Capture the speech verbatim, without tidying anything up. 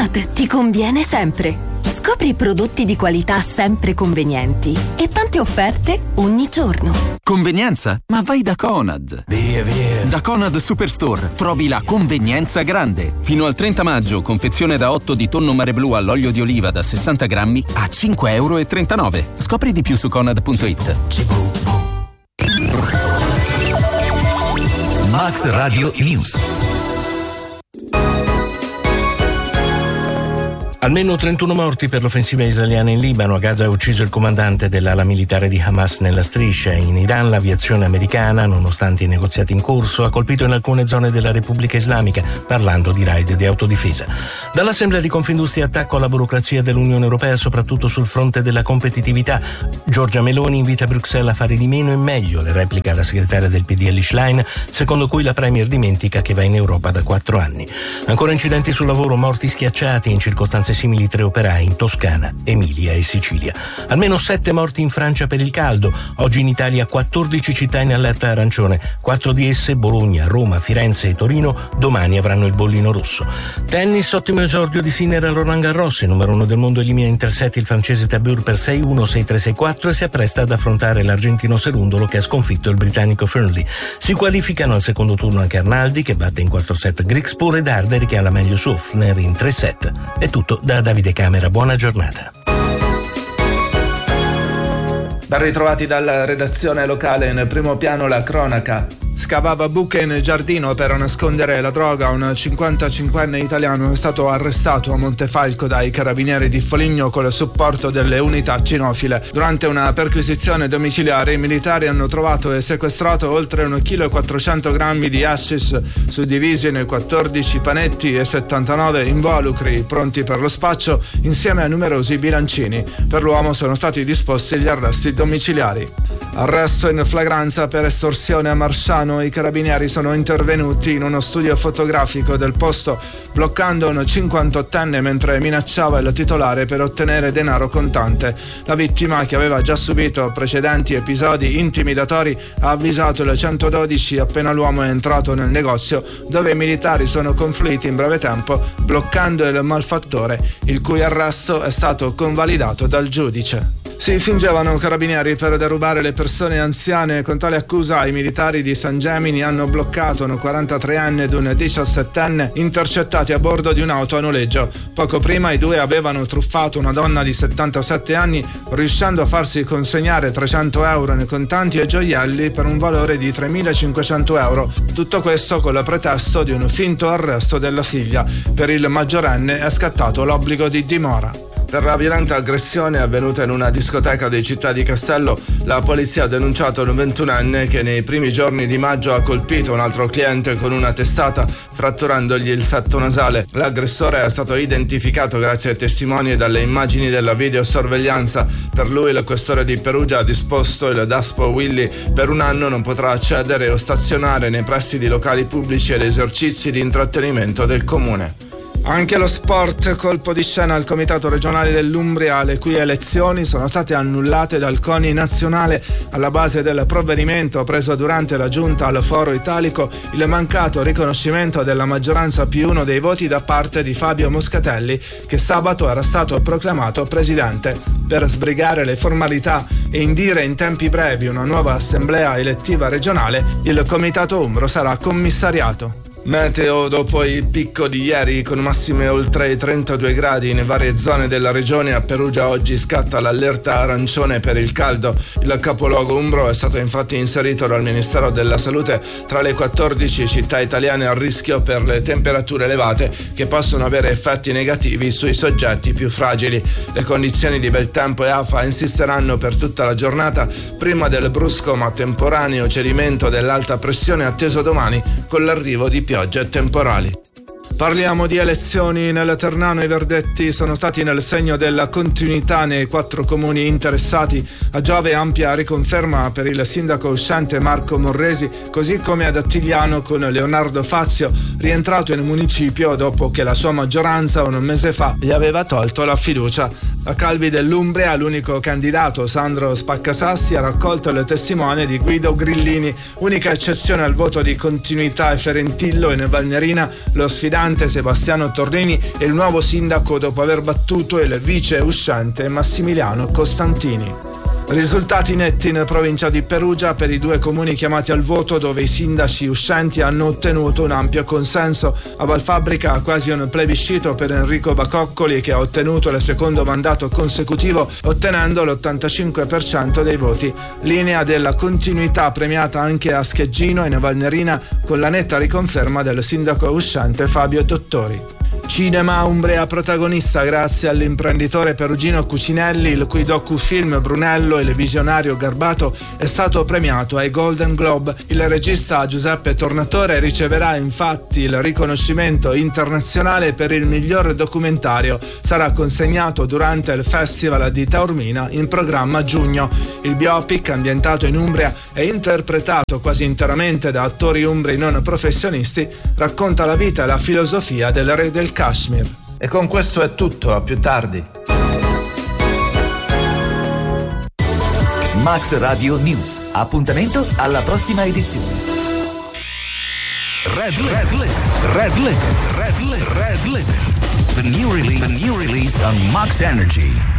Conad ti conviene sempre. Scopri prodotti di qualità sempre convenienti e tante offerte ogni giorno. Convenienza? Ma vai da Conad. Via, via. Da Conad Superstore trovi la convenienza grande. Fino al trenta maggio, confezione da otto di tonno mare blu all'olio di oliva da sessanta grammi a cinque e trentanove euro. Scopri di più su conad punto it. Max Radio News. Almeno trentuno morti per l'offensiva israeliana in Libano. A Gaza ha ucciso il comandante dell'ala militare di Hamas nella striscia. In Iran l'aviazione americana, nonostante i negoziati in corso, ha colpito in alcune zone della Repubblica Islamica, parlando di raid di autodifesa. Dall'Assemblea di Confindustria attacco alla burocrazia dell'Unione Europea, soprattutto sul fronte della competitività. Giorgia Meloni invita Bruxelles a fare di meno e meglio, le replica la segretaria del P D Elly Schlein, secondo cui la Premier dimentica che va in Europa da quattro anni. Ancora incidenti sul lavoro, morti schiacciati in circostanze simili tre operai in Toscana, Emilia e Sicilia. Almeno sette morti in Francia per il caldo. Oggi in Italia quattordici città in allerta arancione, quattro di esse, Bologna, Roma, Firenze e Torino, domani avranno il bollino rosso. Tennis, ottimo esordio di Sinner a Roland Garros, il numero uno del mondo elimina in tre set il francese Tabur per sei uno, sei tre, sei quattro e si appresta ad affrontare l'argentino Serundolo che ha sconfitto il britannico Fernley. Si qualificano al secondo turno anche Arnaldi che batte in quattro set Grigspor ed Arderi che ha la meglio su Offner in tre set. È tutto da Davide Camera, buona giornata. Ben ritrovati dalla redazione locale, in primo piano la cronaca. Scavava buche in giardino per nascondere la droga. Un cinquantacinquenne italiano è stato arrestato a Montefalco dai carabinieri di Foligno con il supporto delle unità cinofile. Durante una perquisizione domiciliare i militari hanno trovato e sequestrato oltre un chilo e quattrocento grammi di hashish suddivisi in quattordici panetti e settantanove involucri pronti per lo spaccio, insieme a numerosi bilancini. Per l'uomo sono stati disposti gli arresti domiciliari. Arresto in flagranza per estorsione a Marsciano. I carabinieri sono intervenuti in uno studio fotografico del posto, bloccando un cinquantottenne mentre minacciava il titolare per ottenere denaro contante. La vittima, che aveva già subito precedenti episodi intimidatori, ha avvisato il centododici appena l'uomo è entrato nel negozio, dove i militari sono confluiti in breve tempo, bloccando il malfattore, il cui arresto è stato convalidato dal giudice. Si fingevano carabinieri per derubare le persone anziane. Con tale accusa i militari di San Gemini hanno bloccato un quarantatreenne ed un diciassettenne intercettati a bordo di un'auto a noleggio. Poco prima i due avevano truffato una donna di settantasette anni, riuscendo a farsi consegnare trecento euro in contanti e gioielli per un valore di tremilacinquecento euro. Tutto questo con il pretesto di un finto arresto della figlia. Per il maggiorenne è scattato l'obbligo di dimora. Per la violenta aggressione avvenuta in una discoteca di Città di Castello, la polizia ha denunciato un ventunenne che nei primi giorni di maggio ha colpito un altro cliente con una testata, fratturandogli il setto nasale. L'aggressore è stato identificato grazie ai testimoni e dalle immagini della videosorveglianza. Per lui il questore di Perugia ha disposto il Daspo Willy per un anno non potrà accedere o stazionare nei pressi di locali pubblici ed esercizi di intrattenimento del comune. Anche lo sport, colpo di scena al Comitato regionale dell'Umbria, le cui elezioni sono state annullate dal CONI nazionale. Alla base del provvedimento preso durante la giunta al Foro Italico il mancato riconoscimento della maggioranza più uno dei voti da parte di Fabio Moscatelli, che sabato era stato proclamato presidente. Per sbrigare le formalità e indire in tempi brevi una nuova assemblea elettiva regionale, il Comitato Umbro sarà commissariato. Meteo: dopo il picco di ieri con massime oltre i trentadue gradi in varie zone della regione, a Perugia oggi scatta l'allerta arancione per il caldo. Il capoluogo umbro è stato infatti inserito dal Ministero della Salute tra le quattordici città italiane a rischio per le temperature elevate che possono avere effetti negativi sui soggetti più fragili. Le condizioni di bel tempo e afa insisteranno per tutta la giornata prima del brusco ma temporaneo cedimento dell'alta pressione atteso domani con l'arrivo di piogge temporali. Parliamo di elezioni. Nel Ternano i verdetti sono stati nel segno della continuità nei quattro comuni interessati. A Giove ampia riconferma per il sindaco uscente Marco Morresi, così come ad Attigliano con Leonardo Fazio, rientrato in municipio dopo che la sua maggioranza un mese fa gli aveva tolto la fiducia. A Calvi dell'Umbria l'unico candidato, Sandro Spaccasassi, ha raccolto il testimone di Guido Grillini. Unica eccezione al voto di continuità e Ferentillo in Valnerina, lo sfidante uscente Sebastiano Torrini è il nuovo sindaco dopo aver battuto il vice uscente Massimiliano Costantini. Risultati netti in provincia di Perugia per i due comuni chiamati al voto, dove i sindaci uscenti hanno ottenuto un ampio consenso. A Valfabbrica quasi un plebiscito per Enrico Bacoccoli, che ha ottenuto il secondo mandato consecutivo ottenendo l'ottantacinque per cento dei voti. Linea della continuità premiata anche a Scheggino in Valnerina, con la netta riconferma del sindaco uscente Fabio Dottori. Cinema Umbria protagonista grazie all'imprenditore perugino Cucinelli, il cui docufilm Brunello, il visionario garbato, è stato premiato ai Golden Globe. Il regista Giuseppe Tornatore riceverà infatti il riconoscimento internazionale per il miglior documentario. Sarà consegnato durante il Festival di Taormina in programma a giugno. Il biopic, ambientato in Umbria e interpretato quasi interamente da attori umbri non professionisti, racconta la vita e la filosofia del re del Kashmir. E con questo è tutto, a più tardi. Max Radio News. Appuntamento alla prossima edizione. Red Red Red Red Red Red Red The new release, the new release on Max Energy.